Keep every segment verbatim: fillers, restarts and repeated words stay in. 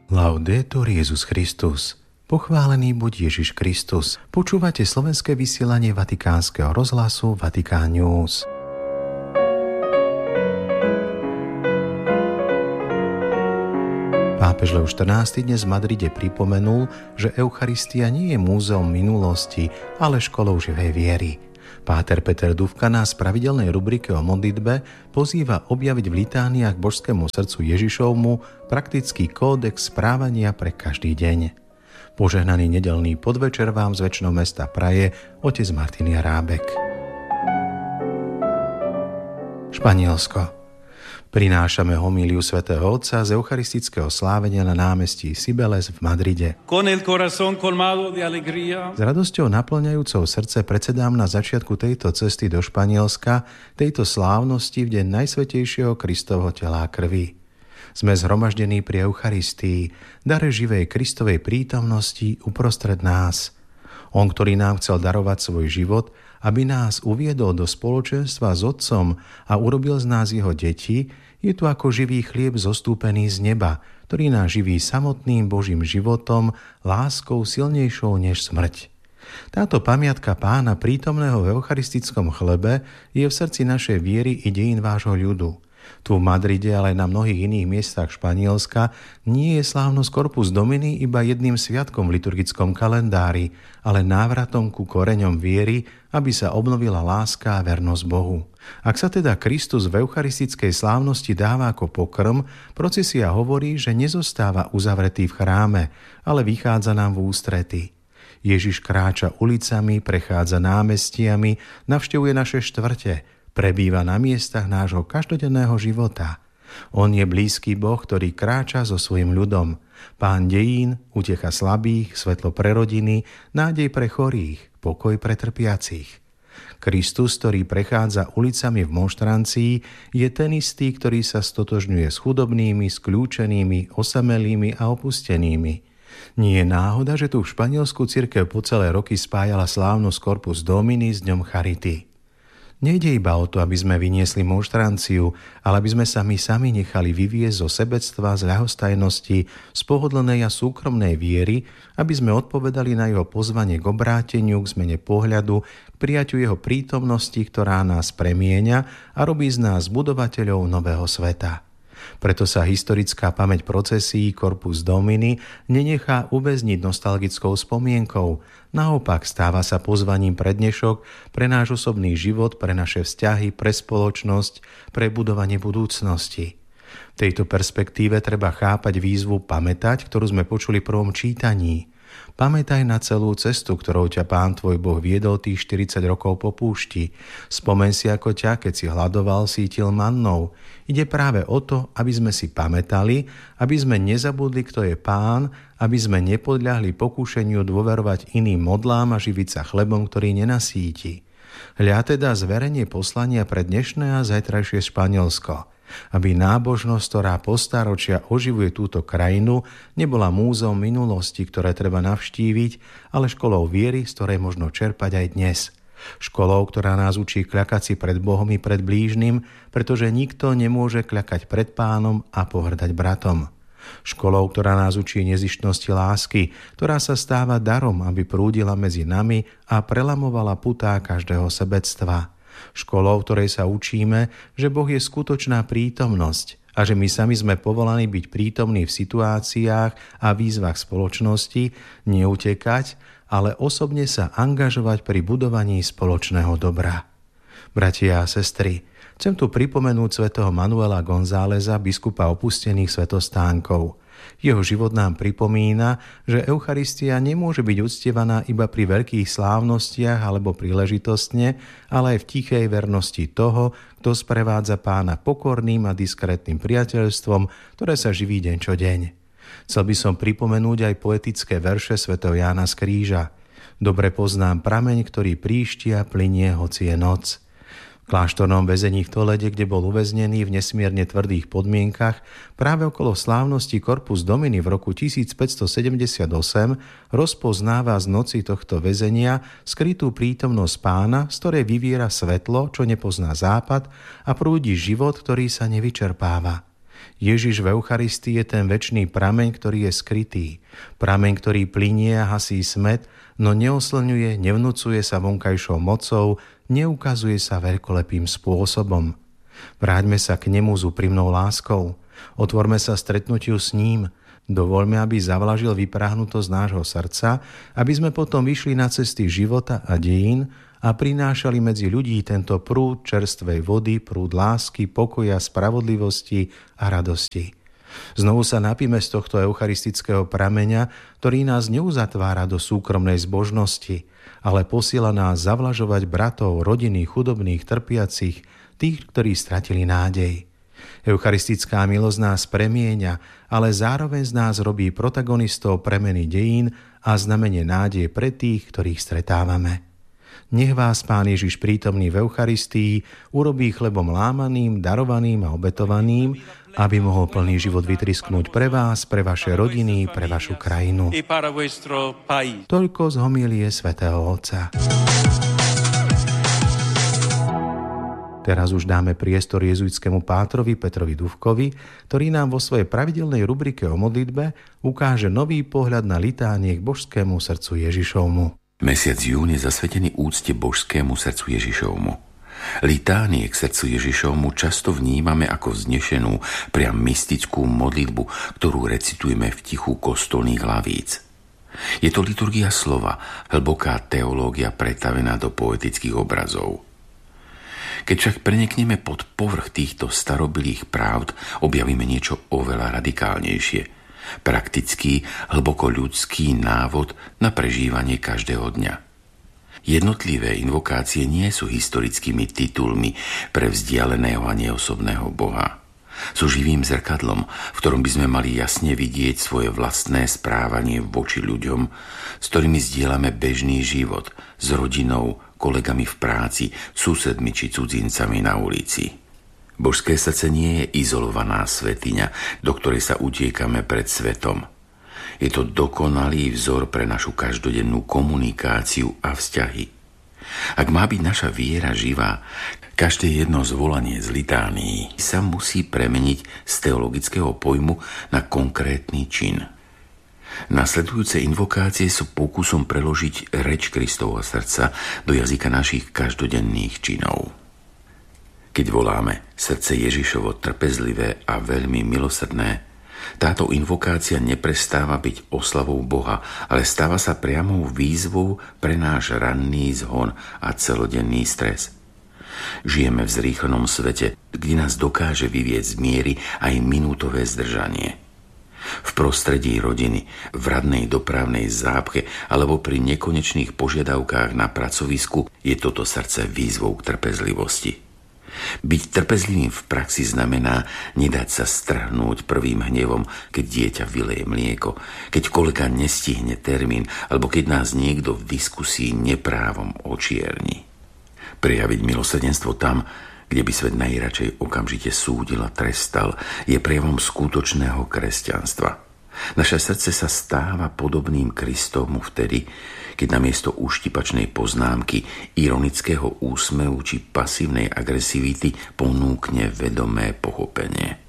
Laudetur Jesus Christus. Pochválený buď Ježiš Kristus. Počúvate slovenské vysielanie Vatikánskeho rozhlasu Vatikán News. Pápež Leoš štrnásty dnes v Madride pripomenul, že Eucharistia nie je múzeum minulosti, ale školou živej viery. Páter Peter Dufka nás v pravidelnej rubrike o modlitbe pozýva objaviť v litániách Božskému srdcu Ježišovmu praktický kódex správania pre každý deň. Požehnaný nedeľný podvečer vám z väčšného mesta praje otec Martin Járábek. Španielsko. Prinášame homíliu svätého Otca z eucharistického slávenia na námestí Cibeles v Madride. S radosťou naplňajúcou srdce predsedám na začiatku tejto cesty do Španielska, tejto slávnosti v deň Najsvätejšieho Kristovho tela a krvi. Sme zhromaždení pri Eucharistii, dare živej Kristovej prítomnosti uprostred nás. On, ktorý nám chcel darovať svoj život, aby nás uviedol do spoločenstva s Otcom a urobil z nás jeho deti, je tu ako živý chlieb zostúpený z neba, ktorý nás živí samotným Božím životom, láskou silnejšou než smrť. Táto pamiatka Pána prítomného v eucharistickom chlebe je v srdci našej viery i dejín vášho ľudu. Tu v Madride, ale aj na mnohých iných miestach Španielska nie je slávnosť Corpus Domini iba jedným sviatkom v liturgickom kalendári, ale návratom ku koreňom viery, aby sa obnovila láska a vernosť Bohu. Ak sa teda Kristus v eucharistickej slávnosti dáva ako pokrm, procesia hovorí, že nezostáva uzavretý v chráme, ale vychádza nám v ústrety. Ježiš kráča ulicami, prechádza námestiami, navštevuje naše štvrte, prebýva na miestach nášho každodenného života. On je blízky Boh, ktorý kráča so svojím ľudom. Pán dejín, útecha slabých, svetlo pre rodiny, nádej pre chorých, pokoj pre trpiacich. Kristus, ktorý prechádza ulicami v monštrancii, je ten istý, ktorý sa stotožňuje s chudobnými, skľúčenými, osamelými a opustenými. Nie je náhoda, že tu v Španielsku cirkev po celé roky spájala slávnosť Corpus Domini s dňom Charity. Nejde iba o to, aby sme vyniesli monštranciu, ale aby sme sa my sami nechali vyviesť zo sebectva, z ľahostajnosti, z pohodlnej a súkromnej viery, aby sme odpovedali na jeho pozvanie k obráteniu, k zmene pohľadu, k prijaťu jeho prítomnosti, ktorá nás premieňa a robí z nás budovateľov nového sveta. Preto sa historická pamäť procesí Corpus Domini nenechá uväzniť nostalgickou spomienkou. Naopak stáva sa pozvaním pre dnešok, pre náš osobný život, pre naše vzťahy, pre spoločnosť, pre budovanie budúcnosti. V tejto perspektíve treba chápať výzvu pamätať, ktorú sme počuli v prvom čítaní. Pamätaj na celú cestu, ktorou ťa Pán tvoj Boh viedol tých štyridsať rokov po púšti. Spomeň si, ako ťa, keď si hľadoval, sítil mannou. Ide práve o to, aby sme si pamätali, aby sme nezabudli, kto je Pán, aby sme nepodľahli pokúšeniu dôverovať iným modlám a živiť sa chlebom, ktorý nenasíti. Hľa teda zverenie poslania pre dnešné a zajtrajšie Španielsko, aby nábožnosť, ktorá po stáročia oživuje túto krajinu, nebola múzeum minulosti, ktoré treba navštíviť, ale školou viery, z ktorej možno čerpať aj dnes. Školou, ktorá nás učí kľakať si pred Bohom i pred blížnym, pretože nikto nemôže kľakať pred Pánom a pohrdať bratom. Školou, ktorá nás učí nezištnosti lásky, ktorá sa stáva darom, aby prúdila medzi nami a prelamovala putá každého sebectva. Školou, v ktorej sa učíme, že Boh je skutočná prítomnosť a že my sami sme povolaní byť prítomní v situáciách a výzvach spoločnosti, neutekať, ale osobne sa angažovať pri budovaní spoločného dobra. Bratia a sestry, chcem tu pripomenúť svätého Manuela Gonzáleza, biskupa opustených svätostánkov. Jeho život nám pripomína, že Eucharistia nemôže byť uctievaná iba pri veľkých slávnostiach alebo príležitostne, ale aj v tichej vernosti toho, kto sprevádza Pána pokorným a diskrétnym priateľstvom, ktoré sa živí deň čo deň. Chcel by som pripomenúť aj poetické verše svätého Jána z Kríža. Dobre poznám prameň, ktorý príšti a plynie, hoci je noc. V kláštornom väzení v Tolede, kde bol uväznený v nesmierne tvrdých podmienkach, práve okolo slávnosti Corpus Domini v roku tisícpäťstosedemdesiatosem rozpoznáva z noci tohto väzenia skrytú prítomnosť Pána, z ktorej vyviera svetlo, čo nepozná západ, a prúdi život, ktorý sa nevyčerpáva. Ježiš v Eucharistii je ten večný prameň, ktorý je skrytý. Prameň, ktorý plynie a hasí smäd, no neoslňuje, nevnúcuje sa vonkajšou mocou, neukazuje sa veľkolepým spôsobom. Vráťme sa k nemu s úprimnou láskou. Otvorme sa stretnutiu s ním. Dovoľme, aby zavlažil vyprahnutosť nášho srdca, aby sme potom vyšli na cesty života a dejín a prinášali medzi ľudí tento prúd čerstvej vody, prúd lásky, pokoja, spravodlivosti a radosti. Znovu sa napíme z tohto eucharistického prameňa, ktorý nás neuzatvára do súkromnej zbožnosti, ale posiela nás zavlažovať bratov, rodiny, chudobných, trpiacich, tých, ktorí stratili nádej. Eucharistická milosť nás premieňa, ale zároveň z nás robí protagonistov premeny dejín a znamenie nádeje pre tých, ktorých stretávame. Nech vás Pán Ježiš prítomný v Eucharistii urobí chlebom lámaným, darovaným a obetovaným, aby mohol plný život vytrisknúť pre vás, pre vaše rodiny, pre vašu krajinu. Toľko z homílie svätého Otca. Teraz už dáme priestor jezuitskému pátrovi Petrovi Dufkovi, ktorý nám vo svojej pravidelnej rubrike o modlitbe ukáže nový pohľad na litánie k božskému srdcu Ježišovmu. Mesiac jún je zasvetený úcte božskému srdcu Ježišovmu. Litánie k srdcu Ježišovmu často vnímame ako vznešenú, priam mystickú modlitbu, ktorú recitujeme v tichu kostolných lavíc. Je to liturgia slova, hlboká teológia pretavená do poetických obrazov. Keď však prenikneme pod povrch týchto starobilých pravd, objavíme niečo oveľa radikálnejšie. Praktický, hlboko ľudský návod na prežívanie každého dňa. Jednotlivé invokácie nie sú historickými titulmi pre vzdialeného a neosobného Boha. Sú živým zrkadlom, v ktorom by sme mali jasne vidieť svoje vlastné správanie voči ľuďom, s ktorými zdieľame bežný život, s rodinou, kolegami v práci, susedmi či cudzincami na ulici. Božské srdce nie je izolovaná svetiňa, do ktorej sa utiekame pred svetom. Je to dokonalý vzor pre našu každodennú komunikáciu a vzťahy. Ak má byť naša viera živá, každé jedno zvolanie z litánií sa musí premeniť z teologického pojmu na konkrétny čin. Nasledujúce invokácie sú pokusom preložiť reč Kristovho srdca do jazyka našich každodenných činov. Keď voláme srdce Ježišovo trpezlivé a veľmi milosrdné, táto invokácia neprestáva byť oslavou Boha, ale stáva sa priamou výzvou pre náš ranný zhon a celodenný stres. Žijeme v zrýchlenom svete, kde nás dokáže vyvieť z miery aj minútové zdržanie. V prostredí rodiny, v radnej dopravnej zápche alebo pri nekonečných požiadavkách na pracovisku je toto srdce výzvou k trpezlivosti. Byť trpezlivým v praxi znamená nedať sa strhnúť prvým hnevom, keď dieťa vyleje mlieko, keď kolega nestihne termín, alebo keď nás niekto v diskusii neprávom očierni. Prejaviť milosrdenstvo tam, kde by svet najradšej okamžite súdil a trestal, je prejavom skutočného kresťanstva. Naše srdce sa stáva podobným Kristovmu vtedy, keď namiesto uštipačnej poznámky, ironického úsmevu či pasívnej agresivity ponúkne vedomé pochopenie.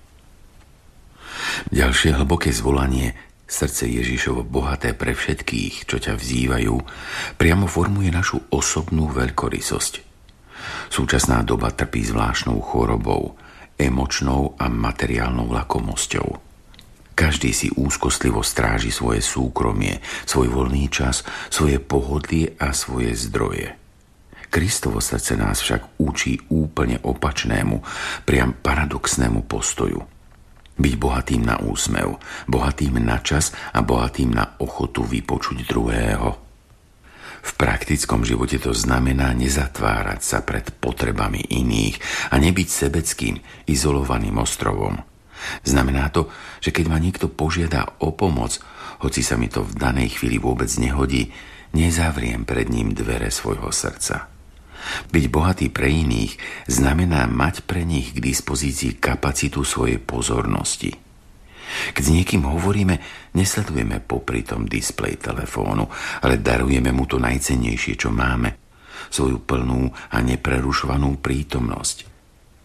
Ďalšie hlboké zvolanie, srdce Ježišovo bohaté pre všetkých, čo ťa vzývajú, priamo formuje našu osobnú veľkorysosť. Súčasná doba trpí zvláštnou chorobou, emočnou a materiálnou lakomosťou. Každý si úzkostlivo stráži svoje súkromie, svoj voľný čas, svoje pohodlie a svoje zdroje. Kristovo srdce nás však učí úplne opačnému, priam paradoxnému postoju. Byť bohatým na úsmev, bohatým na čas a bohatým na ochotu vypočuť druhého. V praktickom živote to znamená nezatvárať sa pred potrebami iných a nebyť sebeckým, izolovaným ostrovom. Znamená to, že keď ma niekto požiada o pomoc, hoci sa mi to v danej chvíli vôbec nehodí, nezavriem pred ním dvere svojho srdca. Byť bohatý pre iných znamená mať pre nich k dispozícii kapacitu svojej pozornosti. Keď s niekým hovoríme, nesledujeme popri tom displej telefónu, ale darujeme mu to najcennejšie, čo máme, svoju plnú a neprerušovanú prítomnosť.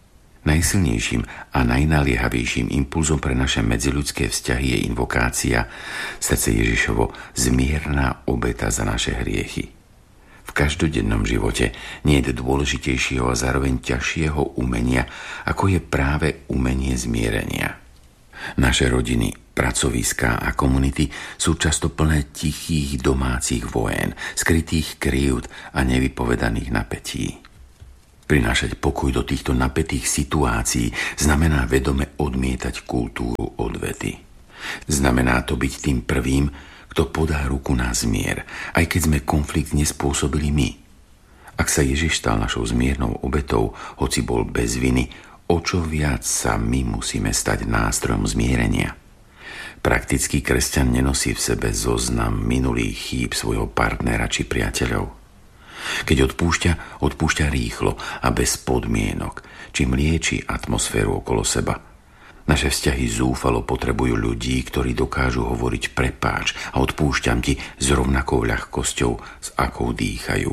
Najsilnejším a najnaliehavejším impulzom pre naše medziľudské vzťahy je invokácia srdce Ježišovo, zmierna obeta za naše hriechy. V každodennom živote nie je dôležitejšieho a zároveň ťažšieho umenia, ako je práve umenie zmierenia. Naše rodiny, pracoviská a komunity sú často plné tichých domácich vojen, skrytých krivd a nevypovedaných napätí. Prinášať pokoj do týchto napätých situácií znamená vedome odmietať kultúru odvety. Znamená to byť tým prvým, kto podá ruku na zmier, aj keď sme konflikt nespôsobili my. Ak sa Ježiš stal našou zmiernou obetou, hoci bol bez viny, o čo viac sa my musíme stať nástrojom zmierenia. Praktický kresťan nenosí v sebe zoznam minulých chýb svojho partnera či priateľov. Keď odpúšťa, odpúšťa rýchlo a bez podmienok, čím lieči atmosféru okolo seba. Naše vzťahy zúfalo potrebujú ľudí, ktorí dokážu hovoriť prepáč a odpúšťam ti s rovnakou ľahkosťou, s akou dýchajú.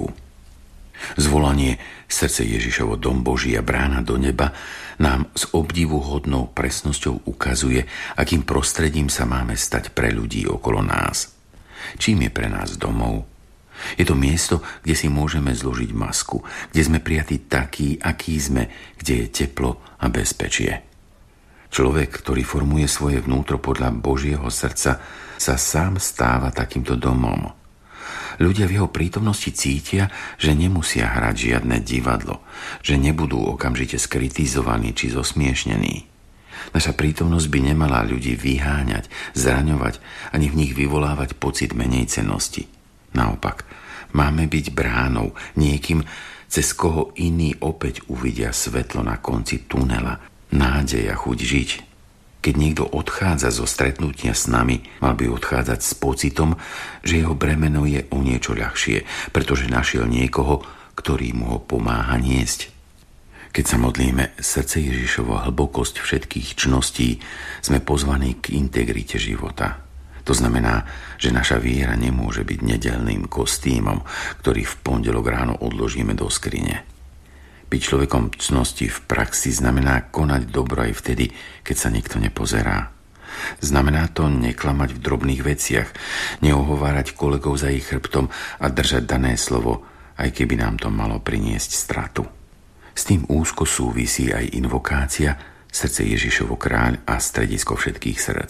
Zvolanie srdce Ježišovo, dom Boží a brána do neba nám s obdivuhodnou presnosťou ukazuje, akým prostredím sa máme stať pre ľudí okolo nás. Čím je pre nás domov? Je to miesto, kde si môžeme zložiť masku, kde sme prijatí takí, akí sme, kde je teplo a bezpečie. Človek, ktorý formuje svoje vnútro podľa Božieho srdca, sa sám stáva takýmto domom. Ľudia v jeho prítomnosti cítia, že nemusia hrať žiadne divadlo, že nebudú okamžite skritizovaní či zosmiešnení. Naša prítomnosť by nemala ľudí vyháňať, zraňovať, ani v nich vyvolávať pocit menejcennosti. Naopak, máme byť bránou, niekým, cez koho iní opäť uvidia svetlo na konci tunela, nádej a chuť žiť. Keď niekto odchádza zo stretnutia s nami, mal by odchádzať s pocitom, že jeho bremeno je o niečo ľahšie, pretože našiel niekoho, ktorý mu ho pomáha niesť. Keď sa modlíme srdce Ježišovo, hlbokosť všetkých čností, sme pozvaní k integrite života. To znamená, že naša viera nemôže byť nedeľným kostýmom, ktorý v pondelok ráno odložíme do skrine. Byť človekom cnosti v praxi znamená konať dobro aj vtedy, keď sa nikto nepozerá. Znamená to neklamať v drobných veciach, neohovárať kolegov za ich chrbtom a držať dané slovo, aj keby nám to malo priniesť stratu. S tým úzko súvisí aj invokácia srdce Ježišovo kráľ a stredisko všetkých srdc.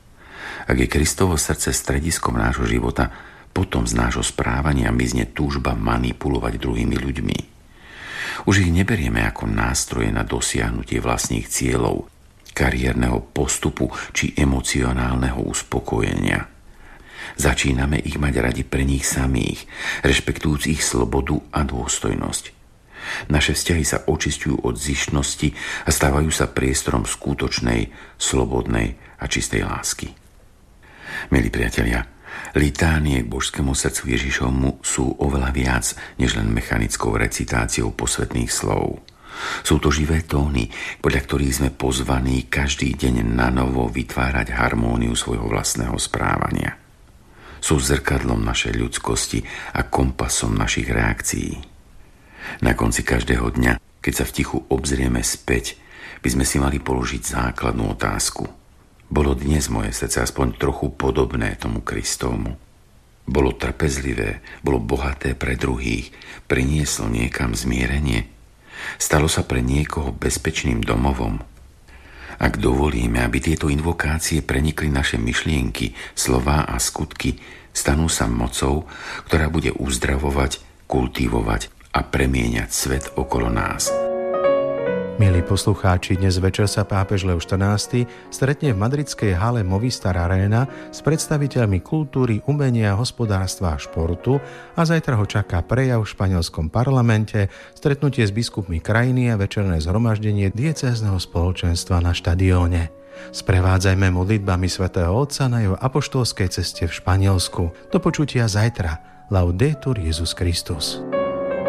Ak je Kristovo srdce strediskom nášho života, potom z nášho správania mizne túžba manipulovať druhými ľuďmi. Už ich neberieme ako nástroje na dosiahnutie vlastných cieľov, kariérneho postupu či emocionálneho uspokojenia. Začíname ich mať radi pre nich samých, rešpektujúc ich slobodu a dôstojnosť. Naše vzťahy sa očisťujú od zištnosti a stávajú sa priestorom skutočnej, slobodnej a čistej lásky. Milí priatelia, litánie k božskému srdcu Ježišovmu sú oveľa viac než len mechanickou recitáciou posvätných slov. Sú to živé tóny, podľa ktorých sme pozvaní každý deň na novo vytvárať harmóniu svojho vlastného správania. Sú zrkadlom našej ľudskosti a kompasom našich reakcií. Na konci každého dňa, keď sa v tichu obzrieme späť, by sme si mali položiť základnú otázku. Bolo dnes moje srdce aspoň trochu podobné tomu Kristovmu? Bolo trpezlivé, bolo bohaté pre druhých, prinieslo niekam zmierenie? Stalo sa pre niekoho bezpečným domovom? Ak dovolíme, aby tieto invokácie prenikli naše myšlienky, slová a skutky, stanú sa mocou, ktorá bude uzdravovať, kultivovať a premieňať svet okolo nás. Milí poslucháči, dnes večer sa pápež Leo štrnásty stretne v madridskej hale Movistar Arena s predstaviteľmi kultúry, umenia, hospodárstva a športu a zajtra ho čaká prejav v španielskom parlamente, stretnutie s biskupmi krajiny a večerné zhromaždenie diecézneho spoločenstva na štadióne. Sprevádzajme modlitbami svätého Otca na jeho apoštolskej ceste v Španielsku. Do počutia zajtra. Laudetur Jesus Christus.